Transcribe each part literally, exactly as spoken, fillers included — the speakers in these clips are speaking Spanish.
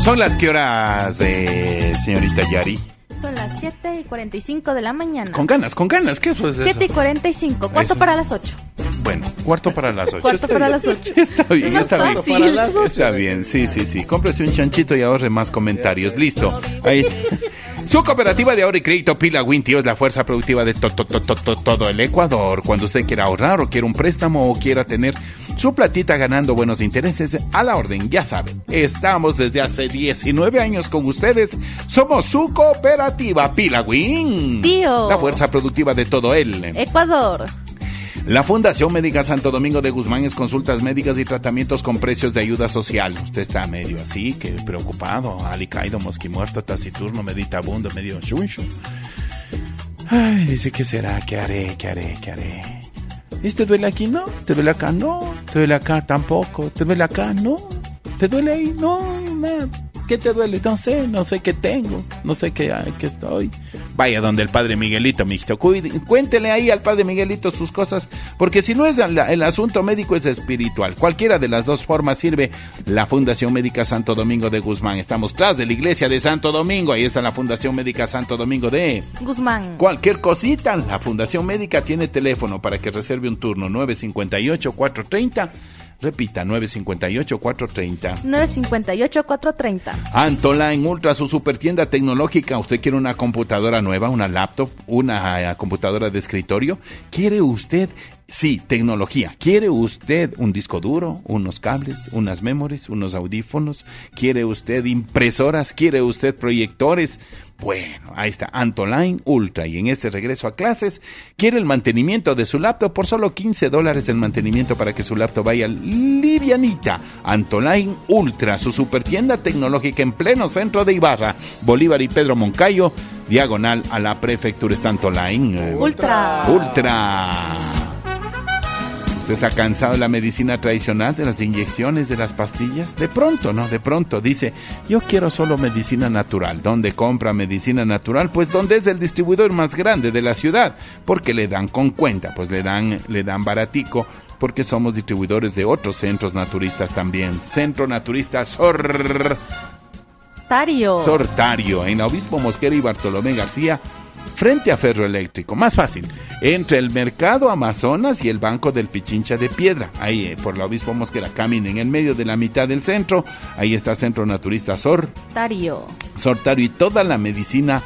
¿Son las qué horas, eh, señorita Yari? Son las siete y cuarenta y cinco de la mañana. Con ganas, con ganas, ¿qué es eso? siete y cuarenta y cinco, cuarto Eso. para las ocho. Bueno, cuarto para las ocho. Cuarto Está para bien. las ocho. Está bien, Es está más bien. fácil. Para las ocho. Está bien, sí, sí, sí. Cómprese un chanchito y ahorre más comentarios. Listo. Ahí. Su cooperativa de ahorro y crédito Pilagüín, tío, es la fuerza productiva de to, to, to, to, to, todo el Ecuador. Cuando usted quiera ahorrar o quiera un préstamo o quiera tener su platita ganando buenos intereses, a la orden, ya saben. Estamos desde hace diecinueve años con ustedes. Somos su cooperativa Pilagüín. Tío. La fuerza productiva de todo el Ecuador. La Fundación Médica Santo Domingo de Guzmán es consultas médicas y tratamientos con precios de ayuda social. Usted está medio así, que preocupado, alicaído, mosquimuerto, taciturno, meditabundo, medio chuncho. Ay, dice, ¿qué será? ¿Qué haré? ¿Qué haré? ¿Qué haré? ¿Y te duele aquí? No. ¿Te duele acá? No. ¿Te duele acá? Tampoco. ¿Te duele acá? No. ¿Te duele ahí? No, nada. ¿Qué te duele? No sé, no sé qué tengo, no sé qué, qué estoy. Vaya donde el padre Miguelito, mijito, cuide, cuéntele ahí al padre Miguelito sus cosas, porque si no es el, el asunto médico, es espiritual. Cualquiera de las dos formas sirve la Fundación Médica Santo Domingo de Guzmán. Estamos tras de la iglesia de Santo Domingo, ahí está la Fundación Médica Santo Domingo de Guzmán. Cualquier cosita, la Fundación Médica tiene teléfono para que reserve un turno, nueve cinco ocho, cuatro tres cero. Repita, nueve cinco ocho, cuatro tres cero. nueve cinco ocho, cuatro tres cero. Antoline Ultra, su supertienda tecnológica. ¿Usted quiere una computadora nueva, una laptop, una uh, computadora de escritorio? ¿Quiere usted, sí, tecnología? ¿Quiere usted un disco duro, unos cables, unas memories, unos audífonos? ¿Quiere usted impresoras? ¿Quiere usted proyectores? Bueno, ahí está, Antoline Ultra. Y en este regreso a clases, quiere el mantenimiento de su laptop por solo quince dólares el mantenimiento para que su laptop vaya livianita. Antoline Ultra, su supertienda tecnológica en pleno centro de Ibarra, Bolívar y Pedro Moncayo, diagonal a la prefectura. Está Antoline Ultra. Ultra. ¿Usted está cansado de la medicina tradicional, de las inyecciones, de las pastillas? De pronto, ¿no? De pronto dice, yo quiero solo medicina natural. ¿Dónde compra medicina natural? Pues donde es el distribuidor más grande de la ciudad, porque le dan con cuenta, pues le dan, le dan baratico, porque somos distribuidores de otros centros naturistas también. Centro Naturista Sor... Tario. Sortario, en la Obispo Mosquera y Bartolomé García, frente a Ferroeléctrico. Más fácil, entre el Mercado Amazonas y el Banco del Pichincha de Piedra, ahí eh, por la Obispo Mosquera, caminen en medio de la mitad del centro, ahí está Centro Naturista Sor Tario. Sortario y toda la medicina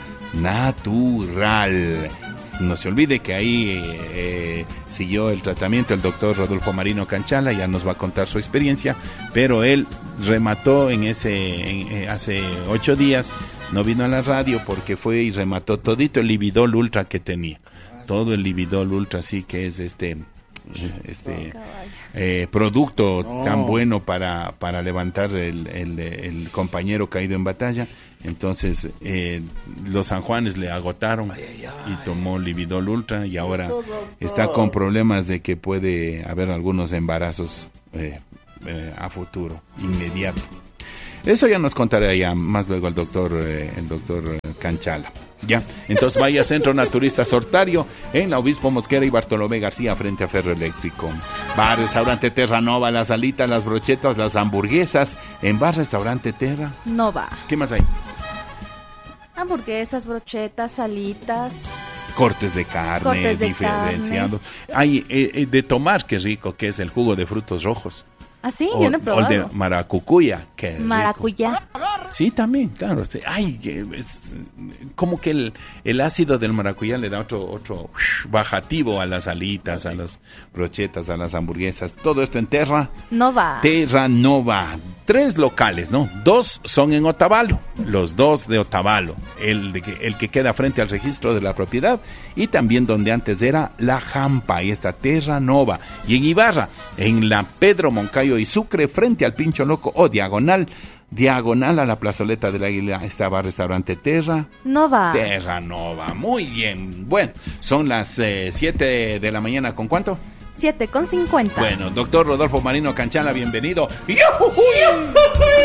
natural. No se olvide que ahí eh, eh, siguió el tratamiento el doctor Rodolfo Marino Canchala, ya nos va a contar su experiencia, pero él remató en ese en, eh, hace ocho días. No vino a la radio porque fue y remató todito el Lividol Ultra que tenía. Todo el Lividol Ultra, sí, que es este este eh, producto no. tan bueno para, para levantar el, el, el compañero caído en batalla. Entonces eh, los San Juanes le agotaron ay, ay, ay. y tomó Lividol Ultra y ahora está con problemas de que puede haber algunos embarazos eh, eh, a futuro, inmediato. Eso ya nos contará ya más luego el doctor eh, el doctor eh, Canchala. Ya, entonces vaya a Centro Naturista Sortario en la Obispo Mosquera y Bartolomé García frente a Ferroeléctrico. Bar, restaurante Terra Nova, las alitas, las brochetas, las hamburguesas. En bar, restaurante Terra Nova. ¿Qué más hay? Hamburguesas, brochetas, salitas. Cortes de carne, Cortes de diferenciados. Hay eh, eh, de tomar, qué rico, que es el jugo de frutos rojos. ¿Ah, sí? O, Yo no he probado. o el de maracucuya, que Maracuyá. Sí, también, claro. Ay, es como que el, el ácido del maracuyá le da otro otro bajativo a las alitas, a las brochetas, a las hamburguesas. Todo esto en Terra Nova. Terra Nova. Tres locales, ¿no? Dos son en Otavalo, los dos de Otavalo. El, de que, el que queda frente al registro de la propiedad y también donde antes era La Jampa. Ahí está Terra Nova. Y en Ibarra, en la Pedro Moncayo y Sucre, frente al Pincho Loco o diagonal, diagonal a la plazoleta del Águila, estaba restaurante Terra Nova. Terra Nova. Muy bien. Bueno, son las siete eh, de la mañana. ¿Con cuánto? siete con cincuenta. Bueno, doctor Rodolfo Marino Canchala, bienvenido.